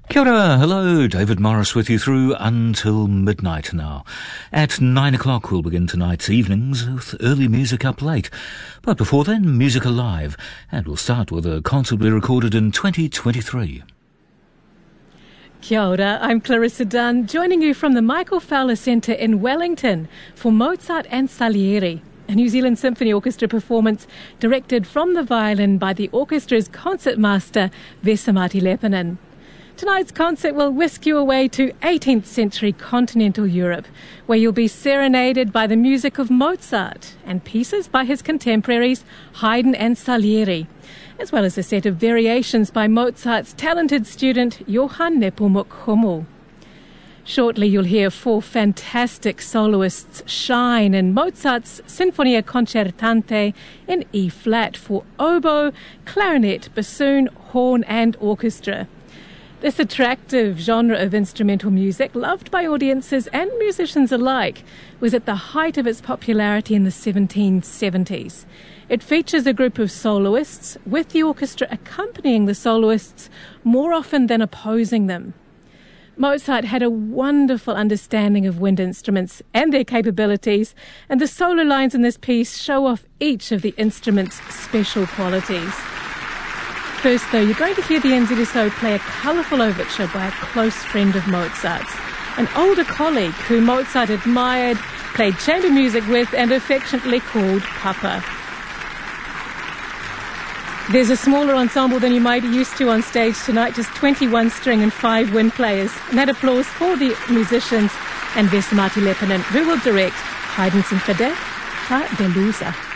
Kia ora, hello, David Morris with you through until midnight now. At 9 o'clock we'll begin tonight's evenings with early music up late. But before then, music alive, and we'll start with a concert we recorded in 2023. Kia ora, I'm Clarissa Dunn, joining you from the Michael Fowler Centre in Wellington for Mozart and Salieri, a New Zealand Symphony Orchestra performance directed from the violin by the orchestra's concertmaster Vesa-Matti Leppänen. Tonight's concert will whisk you away to 18th century continental Europe, where you'll be serenaded by the music of Mozart and pieces by his contemporaries Haydn and Salieri, as well as a set of variations by Mozart's talented student Johann Nepomuk Hummel. Shortly you'll hear four fantastic soloists shine in Mozart's Sinfonia Concertante in E-flat for oboe, clarinet, bassoon, horn and orchestra. This attractive genre of instrumental music, loved by audiences and musicians alike, was at the height of its popularity in the 1770s. It features a group of soloists, with the orchestra accompanying the soloists more often than opposing them. Mozart had a wonderful understanding of wind instruments and their capabilities, and the solo lines in this piece show off each of the instrument's special qualities. First, though, you're going to hear the NZSO play a colourful overture by a close friend of Mozart's, an older colleague who Mozart admired, played chamber music with, and affectionately called Papa. There's a smaller ensemble than you might be used to on stage tonight, just 21 string and 5 wind players. And that applause for the musicians and Vesa-Matti Leppänen, who will direct Haydn's Sinfonia Delusa.